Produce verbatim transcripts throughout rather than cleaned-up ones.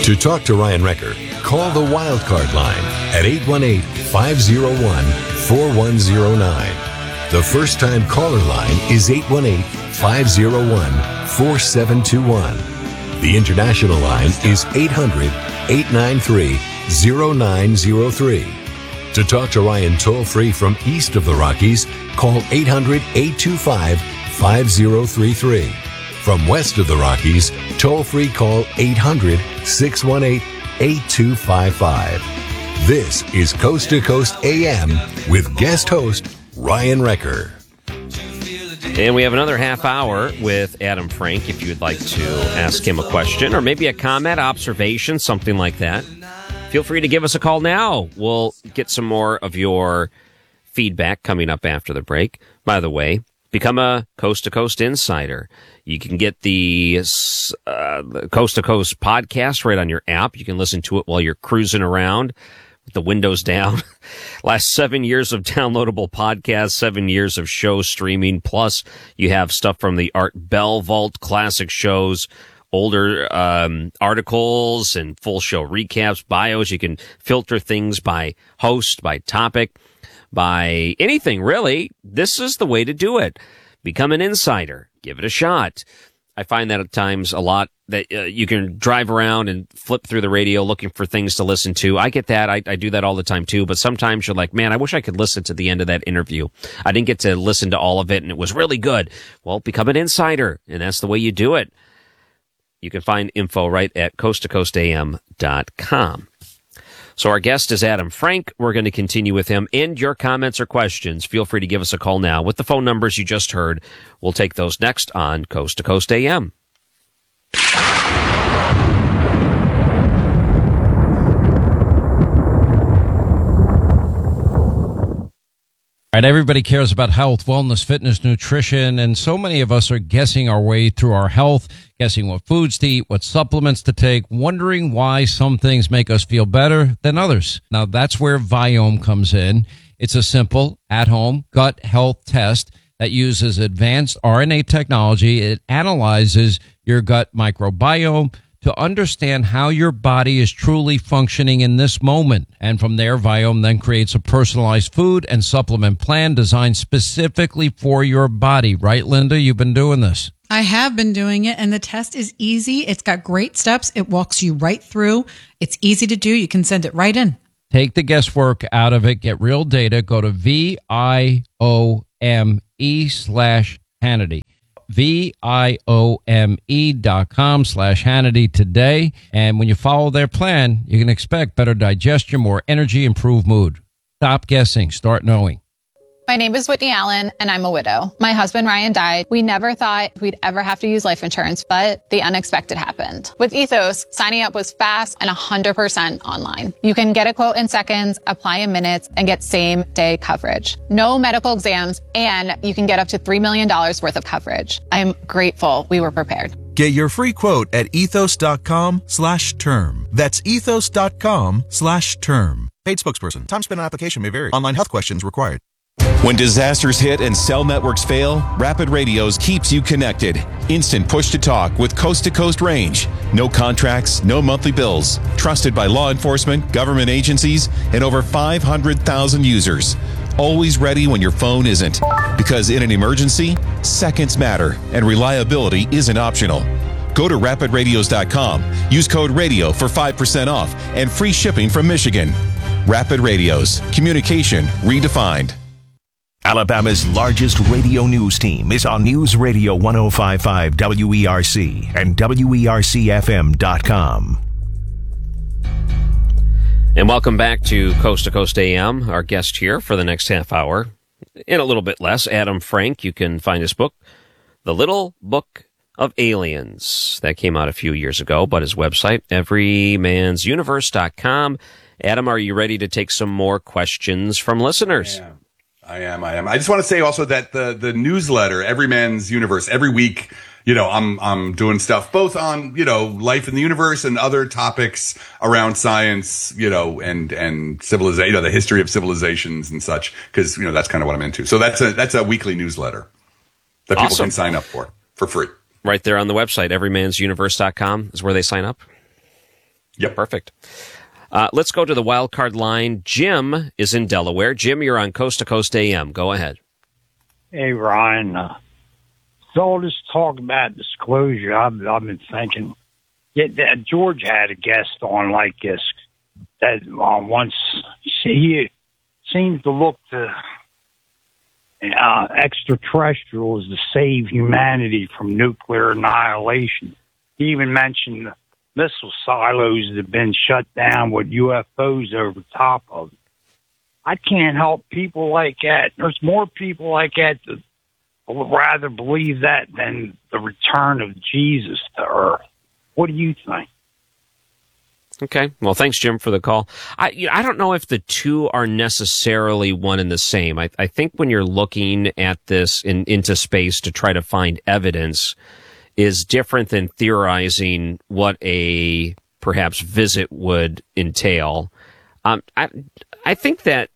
To talk to Ryan Recker, call the Wildcard line at eight one eight, five oh one, four one oh nine. The first-time caller line is eight one eight, five oh one, four seven two one. The international line is eight hundred, eight nine three, oh nine oh three. To talk to Ryan toll-free from east of the Rockies, call eight hundred, eight two five, five oh three three. From west of the Rockies, toll-free call eight hundred, six one eight, eight two five five. This is Coast to Coast A M with guest host Ryan Recker. And we have another half hour with Adam Frank if you would like to ask him a question or maybe a comment, observation, something like that. Feel free to give us a call now. We'll get some more of your feedback coming up after the break. By the way, become a Coast to Coast Insider. You can get the uh, Coast to Coast podcast right on your app. You can listen to it while you're cruising around with the windows down. Last seven years of downloadable podcasts, seven years of show streaming. Plus, you have stuff from the Art Bell Vault classic shows, older um, articles and full show recaps, bios. You can filter things by host, by topic, by anything, really. This is the way to do it. Become an insider. Give it a shot. I find that at times a lot that uh, you can drive around and flip through the radio looking for things to listen to. I get that. I, I do that all the time too. But sometimes you're like, man, I wish I could listen to the end of that interview. I didn't get to listen to all of it and it was really good. Well, become an insider. And that's the way you do it. You can find info right at coast to coast a m dot com. So our guest is Adam Frank. We're going to continue with him. And your comments or questions, feel free to give us a call now with the phone numbers you just heard. We'll take those next on Coast to Coast A M. All right, everybody cares about health, wellness, fitness, nutrition, and so many of us are guessing our way through our health, guessing what foods to eat, what supplements to take, wondering why some things make us feel better than others. Now, that's where Viome comes in. It's a simple, at-home gut health test that uses advanced R N A technology. It analyzes your gut microbiome to understand how your body is truly functioning in this moment. And from there, Viome then creates a personalized food and supplement plan designed specifically for your body. Right, Linda? You've been doing this. I have been doing it, and the test is easy. It's got great steps. It walks you right through. It's easy to do. You can send it right in. Take the guesswork out of it. Get real data. Go to V I O M E slash Hannity. V-I-O-M-E dot com slash Hannity today. And when you follow their plan, you can expect better digestion, more energy, improved mood. Stop guessing. Start knowing. My name is Whitney Allen, and I'm a widow. My husband, Ryan, died. We never thought we'd ever have to use life insurance, but the unexpected happened. With Ethos, signing up was fast and one hundred percent online. You can get a quote in seconds, apply in minutes, and get same-day coverage. No medical exams, and you can get up to three million dollars worth of coverage. I'm grateful we were prepared. Get your free quote at ethos.com slash term. That's ethos.com slash term. Paid spokesperson. Time spent on application may vary. Online health questions required. When disasters hit and cell networks fail, Rapid Radios keeps you connected. Instant push-to-talk with coast-to-coast range. No contracts, no monthly bills. Trusted by law enforcement, government agencies, and over five hundred thousand users. Always ready when your phone isn't. Because in an emergency, seconds matter, and reliability isn't optional. Go to rapid radios dot com. Use code RADIO for five percent off and free shipping from Michigan. Rapid Radios. Communication redefined. Alabama's largest radio news team is on News Radio one oh five point five W E R C and W E R C F M dot com. And welcome back to Coast to Coast A M. Our guest here for the next half hour, in a little bit less, Adam Frank. You can find his book, The Little Book of Aliens. That came out a few years ago, but his website, every mans universe dot com. Adam, are you ready to take some more questions from listeners? Yeah. I am. I am. I just want to say also that the the newsletter, Every Man's Universe, every week, you know, I'm I'm doing stuff both on, you know, life in the universe and other topics around science, you know, and and civilization, you know, the history of civilizations and such, because, you know, that's kind of what I'm into. So that's a that's a weekly newsletter that people Awesome. can sign up for for free. Right there on the website, every mans universe dot com is where they sign up. Yep. Perfect. Uh, let's go to the wild card line. Jim is in Delaware. Jim, you're on Coast to Coast A M. Go ahead. Hey, Ryan. Uh, so all this talk about disclosure, I've, I've been thinking, yeah, that George had a guest on like this that uh, once he seems to look to uh, extraterrestrials to save humanity from nuclear annihilation. He even mentioned missile silos that have been shut down with U F Os over top of it. I can't help people like that. There's more people like that that would rather believe that than the return of Jesus to Earth. What do you think? Okay. Well, thanks, Jim, for the call. I you know, I don't know if the two are necessarily one and the same. I, I think when you're looking at this in, into space to try to find evidence is different than theorizing what a perhaps visit would entail. Um, I I think that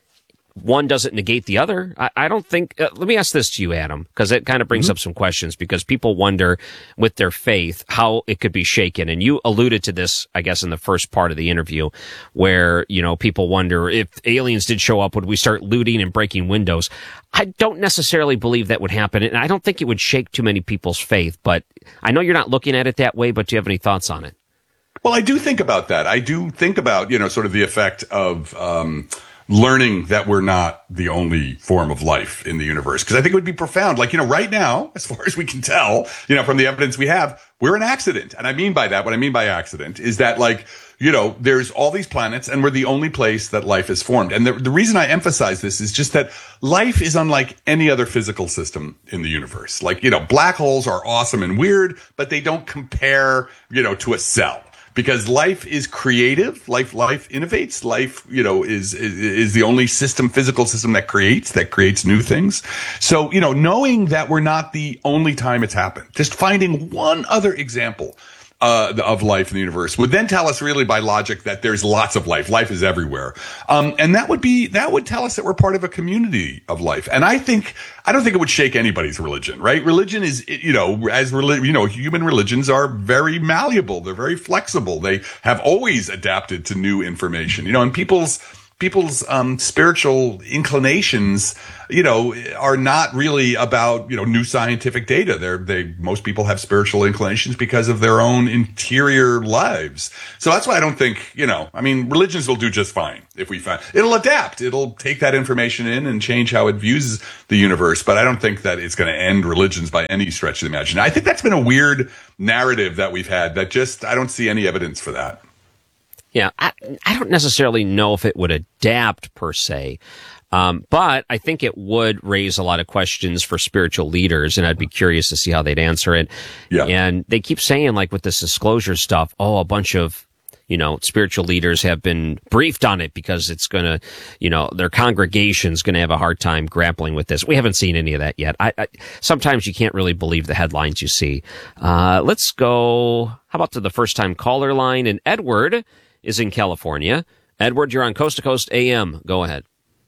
one doesn't negate the other. I, I don't think. Uh, let me ask this to you, Adam, because it kind of brings mm-hmm. up some questions. Because people wonder with their faith how it could be shaken, and you alluded to this, I guess, in the first part of the interview, where you know people wonder if aliens did show up, would we start looting and breaking windows? I don't necessarily believe that would happen, and I don't think it would shake too many people's faith. But I know you're not looking at it that way. But do you have any thoughts on it? Well, I do think about that. I do think about you know sort of the effect of. Um, learning that we're not the only form of life in the universe. Because I think it would be profound. Like, you know, right now, as far as we can tell, you know, from the evidence we have, we're an accident. And I mean by that, what I mean by accident is that, like, you know, there's all these planets and we're the only place that life is formed. And the, the reason I emphasize this is just that life is unlike any other physical system in the universe. Like, you know, black holes are awesome and weird, but they don't compare, you know, to a cell. Because life is creative, life, life innovates, life, you know, is, is, is the only system, physical system that creates, that creates new things. So, you know, knowing that we're not the only time it's happened, just finding one other example, uh, of life in the universe would then tell us really by logic that there's lots of life. Life is everywhere. Um, and that would be, that would tell us that we're part of a community of life. And I think, I don't think it would shake anybody's religion, right? Religion is, you know, as relig- you know, human religions are very malleable. They're very flexible. They have always adapted to new information, you know, and people's, people's, um, spiritual inclinations, you know, are not really about, you know, new scientific data. They're, they, most people have spiritual inclinations because of their own interior lives. So that's why I don't think, you know, I mean, religions will do just fine if we find, it'll adapt. It'll take that information in and change how it views the universe. But I don't think that it's going to end religions by any stretch of the imagination. I think that's been a weird narrative that we've had that just, I don't see any evidence for that. Yeah, I, I don't necessarily know if it would adapt per se, um, but I think it would raise a lot of questions for spiritual leaders, and I'd be curious to see how they'd answer it. Yeah. And they keep saying, like with this disclosure stuff, oh, a bunch of, you know, spiritual leaders have been briefed on it because it's going to, you know, their congregation's going to have a hard time grappling with this. We haven't seen any of that yet. I, I sometimes you can't really believe the headlines you see. Uh, let's go, how about to the first time caller line? And Edward is in California. Edward, you're on Coast to Coast A M. Go ahead.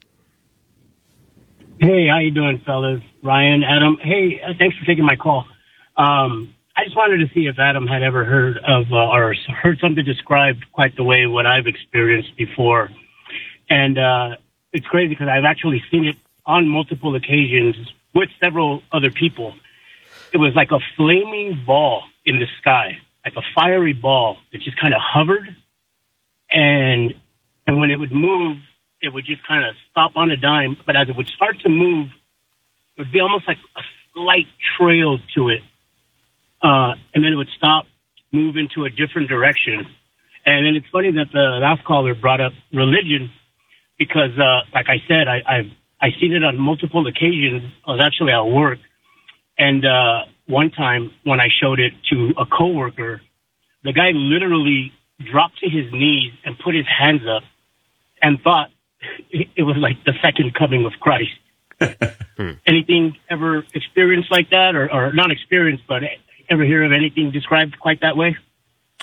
Hey, how you doing, fellas? Ryan, Adam. Hey, uh, thanks for taking my call. Um, I just wanted to see if Adam had ever heard of uh, or heard something described quite the way what I've experienced before. And uh, it's crazy because I've actually seen it on multiple occasions with several other people. It was like a flaming ball in the sky, like a fiery ball that just kind of hovered. And and when it would move, it would just kind of stop on a dime. But as it would start to move, it would be almost like a slight trail to it. Uh, and then it would stop, move into a different direction. And then it's funny that the last caller brought up religion because, uh, like I said, I, I've I've seen it on multiple occasions. I was actually at work. And uh, one time when I showed it to a coworker, the guy literally dropped to his knees and put his hands up and thought it was like the second coming of Christ. Anything ever experienced like that or, or not experienced, but ever hear of anything described quite that way?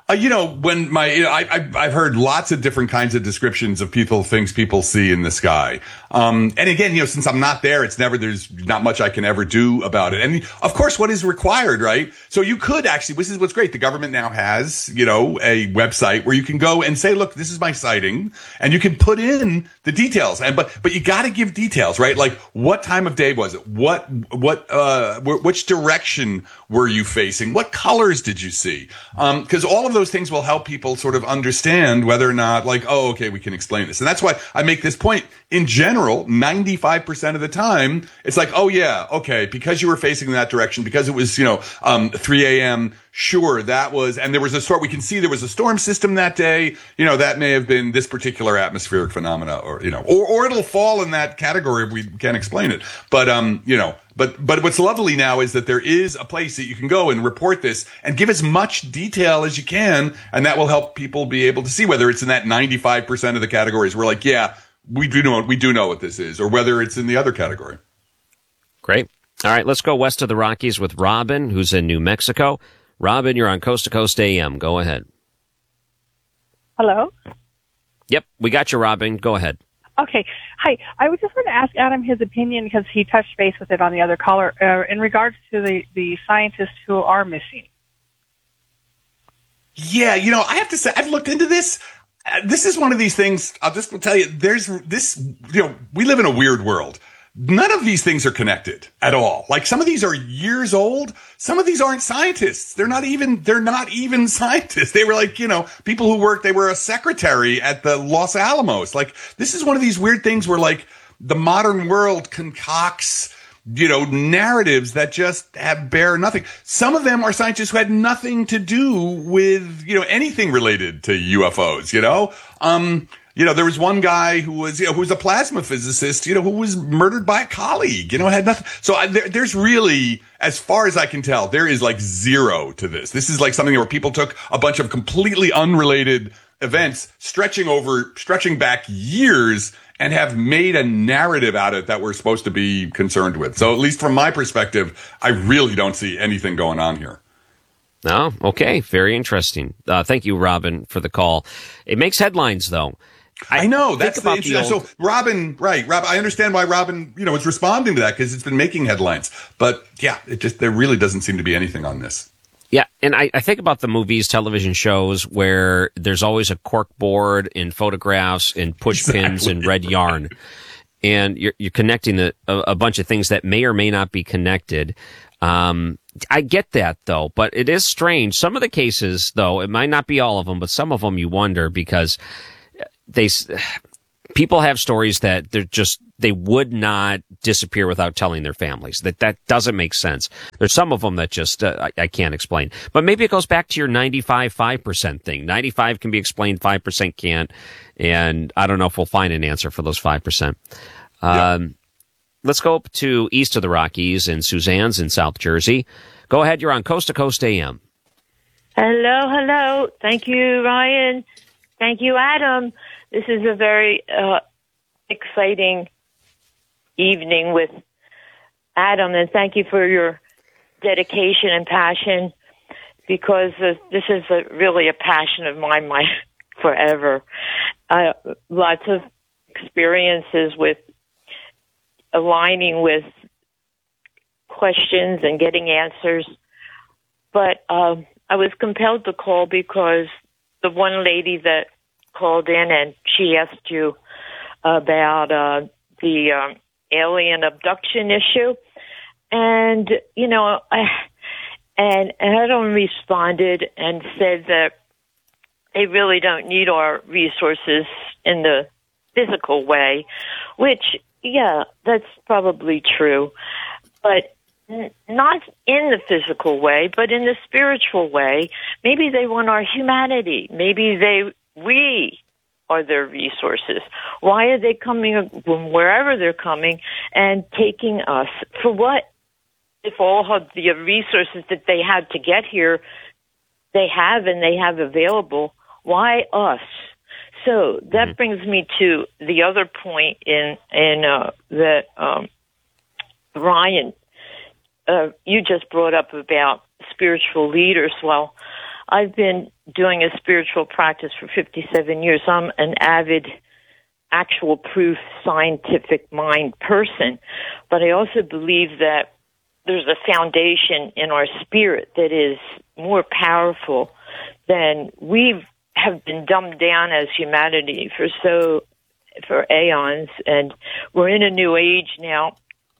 Uh, you know, when my, you know, I, I, I've heard lots of different kinds of descriptions of people, things people see in the sky. Um, and again, you know, since I'm not there, it's never, there's not much I can ever do about it. And of course, what is required, right? So you could actually, this is what's great. The government now has, you know, a website where you can go and say, look, this is my sighting, and you can put in the details. And, but, but you got to give details, right? Like, what time of day was it? What, what, uh, which direction were you facing? What colors did you see? Um, cause all of those things will help people sort of understand whether or not, like, oh, okay, we can explain this. And that's why I make this point. In general, ninety-five percent of the time, it's like, oh yeah, okay, because you were facing that direction, because it was, you know, um, three a.m., sure, that was, and there was a storm, we can see there was a storm system that day, you know, that may have been this particular atmospheric phenomena, or, you know, or, or it'll fall in that category if we can't explain it. But, um, you know, But but what's lovely now is that there is a place that you can go and report this and give as much detail as you can, and that will help people be able to see whether it's in that ninety-five percent of the categories. We're like, yeah, we do know we do know what this is, or whether it's in the other category. Great. All right, let's go west of the Rockies with Robin, who's in New Mexico. Robin, you're on Coast to Coast A M. Go ahead. Hello? Yep, we got you, Robin. Go ahead. Okay. Hi. I was just going to ask Adam his opinion, because he touched base with it on the other caller, uh, in regards to the, the scientists who are missing. Yeah, you know, I have to say, I've looked into this. Uh, this is one of these things, I'll just tell you, there's this, you know, we live in a weird world. None of these things are connected at all. Like, some of these are years old. Some of these aren't scientists. They're not even, they're not even scientists. They were like, you know, people who worked, they were a secretary at the Los Alamos. Like, this is one of these weird things where, like, the modern world concocts, you know, narratives that just have bear nothing. Some of them are scientists who had nothing to do with, you know, anything related to U F Os, you know? Um, You know, there was one guy who was, you know, who was a plasma physicist, you know, who was murdered by a colleague, you know, had nothing. So I, there, there's really, as far as I can tell, there is like zero to this. This is like something where people took a bunch of completely unrelated events, stretching over, stretching back years, and have made a narrative out of it that we're supposed to be concerned with. So at least from my perspective, I really don't see anything going on here. Oh, okay. Very interesting. Uh, thank you, Robin, for the call. It makes headlines, though. I, I know that's the, the old... so Robin, right? Rob, I understand why Robin, you know, is responding to that, because it's been making headlines. But yeah, it just there really doesn't seem to be anything on this. Yeah, and I, I think about the movies, television shows where there's always a cork board and photographs and push exactly. pins and red yarn, and you're you're connecting the, a, a bunch of things that may or may not be connected. Um, I get that, though, but it is strange. Some of the cases, though, it might not be all of them, but some of them you wonder, because they people have stories that they're just they would not disappear without telling their families. That that doesn't make sense. There's some of them that just uh, I, I can't explain. But maybe it goes back to your ninety-five five percent thing. ninety-five can be explained, five percent can't, and I don't know if we'll find an answer for those five percent. Um, yeah. Let's go up to east of the Rockies, and Suzanne's in South Jersey. Go ahead. You're on Coast to Coast A M. Hello, hello. Thank you, Ryan. Thank you, Adam. This is a very uh, exciting evening with Adam, and thank you for your dedication and passion, because uh, this is a, really a passion of mine my, forever. Uh, lots of experiences with aligning with questions and getting answers, but uh, I was compelled to call because the one lady that called in and she asked you about uh, the um, alien abduction issue. And, you know, I, and Adam responded and said that they really don't need our resources in the physical way, which, yeah, that's probably true. But n- not in the physical way, but in the spiritual way. Maybe they want our humanity. Maybe they we are their resources. Why are they coming from wherever they're coming and taking us? For what? If all of the resources that they had to get here, they have and they have available, why us? So that mm-hmm. brings me to the other point in in uh, that um, Ryan, uh, you just brought up about spiritual leaders. Well, I've been doing a spiritual practice for fifty-seven years. I'm an avid, actual proof, scientific mind person, but I also believe that there's a foundation in our spirit that is more powerful than we have been dumbed down as humanity for so for aeons, and we're in a new age now,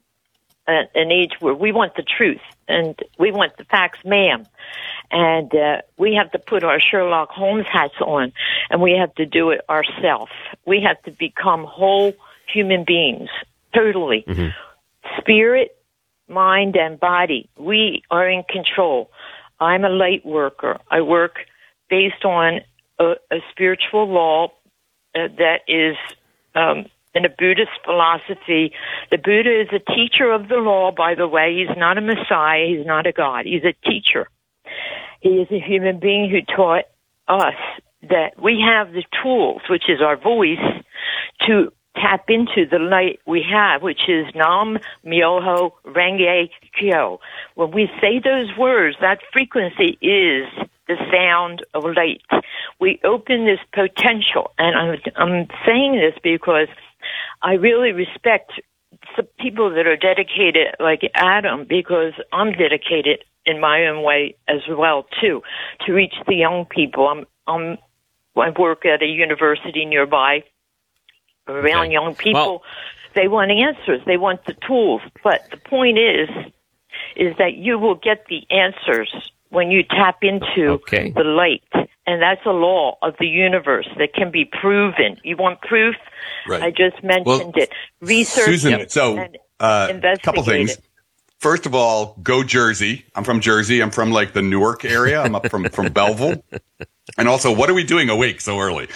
an age where we want the truth and we want the facts, ma'am. And uh, we have to put our Sherlock Holmes hats on, and we have to do it ourselves. We have to become whole human beings, totally. Mm-hmm. Spirit, mind, and body. We are in control. I'm a light worker. I work based on a, a spiritual law uh, that is um, in a Buddhist philosophy. The Buddha is a teacher of the law, by the way. He's not a messiah. He's not a god. He's a teacher. He is a human being who taught us that we have the tools, which is our voice, to tap into the light we have, which is Nam Myoho Renge Kyo. When we say those words, that frequency is the sound of light. We open this potential, and I'm, I'm saying this because I really respect some people that are dedicated like Adam, because I'm dedicated in my own way as well, too, to reach the young people. I'm, I'm, I work at a university nearby around okay. young people. Well, they want answers. They want the tools. But the point is, is that you will get the answers when you tap into okay. the light. And that's a law of the universe that can be proven. You want proof? Right. I just mentioned well, it. Research Susan, it so, and uh, investigate couple things. It. First of all, go Jersey. I'm from Jersey. I'm from like the Newark area. I'm up from, from Belleville. And also, what are we doing awake so early?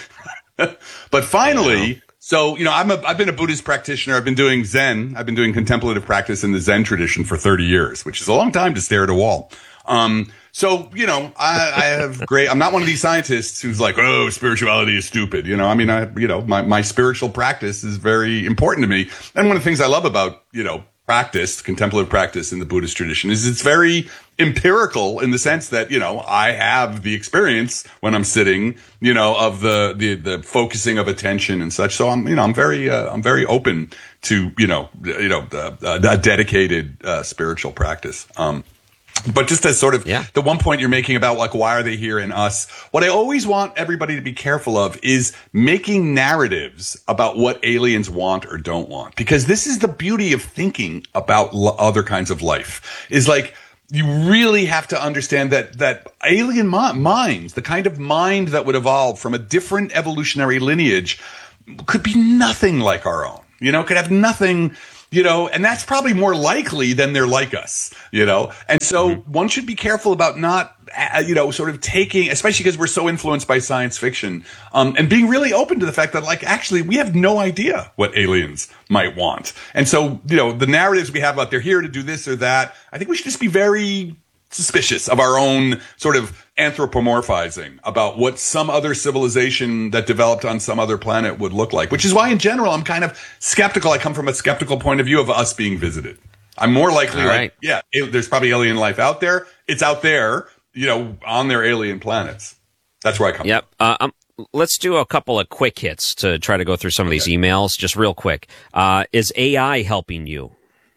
But finally, so, you know, I'm a, I've been a Buddhist practitioner. I've been doing Zen. I've been doing contemplative practice in the Zen tradition for thirty years, which is a long time to stare at a wall. Um, so, you know, I, I have great, I'm not one of these scientists who's like, oh, spirituality is stupid. You know, I mean, I, you know, my, my spiritual practice is very important to me. And one of the things I love about, you know, practice, contemplative practice in the Buddhist tradition is it's very empirical in the sense that, you know, I have the experience when I'm sitting, you know, of the, the, the focusing of attention and such. So I'm, you know, I'm very, uh, I'm very open to, you know, you know, uh, a dedicated, uh, spiritual practice. Um, But just as sort of yeah. the one point you're making about like, why are they here in us? What I always want everybody to be careful of is making narratives about what aliens want or don't want. Because this is the beauty of thinking about l- other kinds of life, is like, you really have to understand that, that alien mi- minds, the kind of mind that would evolve from a different evolutionary lineage, could be nothing like our own, you know, could have nothing. You know, and that's probably more likely than they're like us, you know. And so mm-hmm. one should be careful about not, uh, you know, sort of taking, especially because we're so influenced by science fiction, um, and being really open to the fact that, like, actually, we have no idea what aliens might want. And so, you know, the narratives we have about they're here to do this or that, I think we should just be very suspicious of our own sort of anthropomorphizing about what some other civilization that developed on some other planet would look like, which is why in general, I'm kind of skeptical. I come from a skeptical point of view of us being visited. I'm more likely like, right. yeah, it, there's probably alien life out there. It's out there, you know, on their alien planets. That's where I come yep. from. Uh, um, let's do a couple of quick hits to try to go through some of these okay. emails just real quick. Uh, is A I helping you?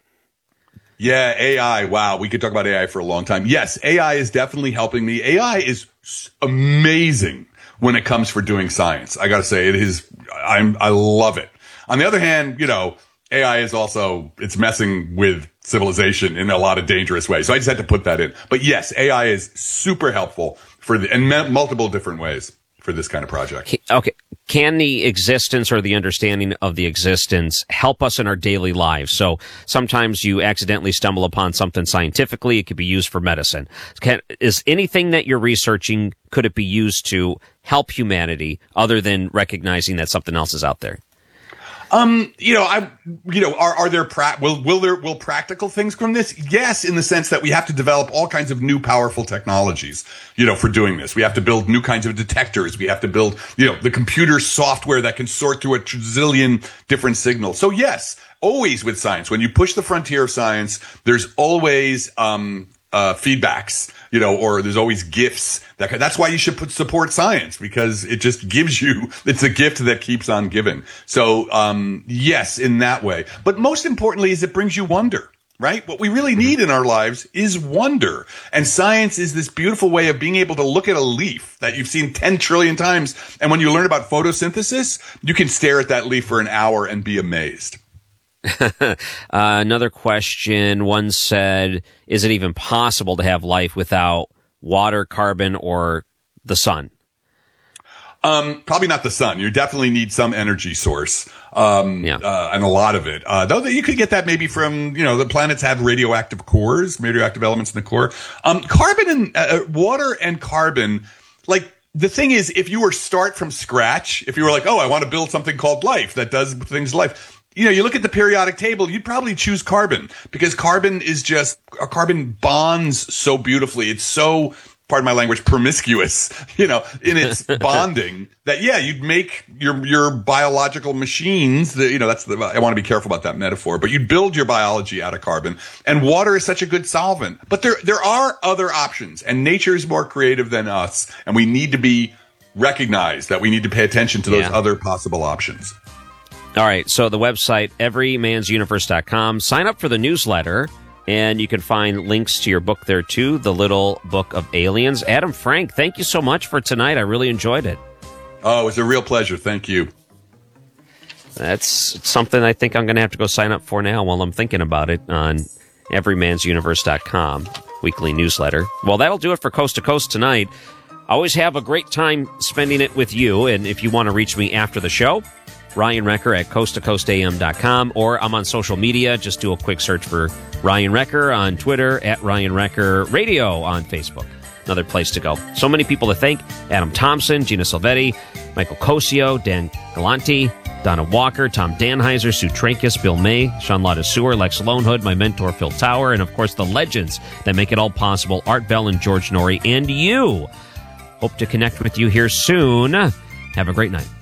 Yeah, A I. Wow. We could talk about A I for a long time. Yes, A I is definitely helping me. A I is amazing when it comes for doing science. I got to say, it is, I'm, I love it. On the other hand, you know, A I is also, it's messing with civilization in a lot of dangerous ways. So I just had to put that in. But yes, A I is super helpful for the, in multiple different ways for this kind of project. Okay. Can the existence or the understanding of the existence help us in our daily lives? So sometimes you accidentally stumble upon something scientifically. It could be used for medicine. Can, is anything that you're researching, could it be used to help humanity other than recognizing that something else is out there? Um, you know, I, you know, are, are there, pra- will, will there, will practical things from this? Yes, in the sense that we have to develop all kinds of new powerful technologies, you know, for doing this. We have to build new kinds of detectors. We have to build, you know, the computer software that can sort through a trillion different signals. So yes, always with science, when you push the frontier of science, there's always, um, uh, feedbacks, you know, or there's always gifts. That that's why you should put support science, because it just gives you, it's a gift that keeps on giving. So, um, yes, in that way. But most importantly is it brings you wonder. Right? What we really need in our lives is wonder. And science is this beautiful way of being able to look at a leaf that you've seen ten trillion times. And when you learn about photosynthesis, you can stare at that leaf for an hour and be amazed. uh, another question. One said, is it even possible to have life without water, carbon, or the sun? Um, probably not the sun. You definitely need some energy source. Um, yeah. uh, and a lot of it. Uh, though you could get that maybe from, you know, the planets have radioactive cores, radioactive elements in the core. Um, carbon and, uh, water and carbon, like, the thing is, if you were start from scratch, if you were like, oh, I want to build something called life that does things life, you know, you look at the periodic table, you'd probably choose carbon, because carbon is just, uh, carbon bonds so beautifully. It's so, pardon my language, promiscuous, you know, in its bonding that, yeah, you'd make your, your biological machines that, you know, that's the, I want to be careful about that metaphor, but you'd build your biology out of carbon, and water is such a good solvent. But there, there are other options, and nature is more creative than us. And we need to be recognized that we need to pay attention to those yeah. other possible options. All right. So the website, every mans universe dot com, sign up for the newsletter. And you can find links to your book there, too, The Little Book of Aliens. Adam Frank, thank you so much for tonight. I really enjoyed it. Oh, it was a real pleasure. Thank you. That's something I think I'm going to have to go sign up for now while I'm thinking about it on every mans universe dot com, weekly newsletter. Well, that'll do it for Coast to Coast tonight. I always have a great time spending it with you. And if you want to reach me after the show, Ryan Recker at coast to coast a m dot com, or I'm on social media. Just do a quick search for Ryan Recker on Twitter, at Ryan Recker Radio on Facebook. Another place to go. So many people to thank. Adam Thompson, Gina Silvetti, Michael Cosio, Dan Galanti, Donna Walker, Tom Danheiser, Sue Trankis, Bill May, Sean Lotta Sewer, Lex Lonehood, my mentor Phil Tower, and of course the legends that make it all possible, Art Bell and George Norrie, and you. Hope to connect with you here soon. Have a great night.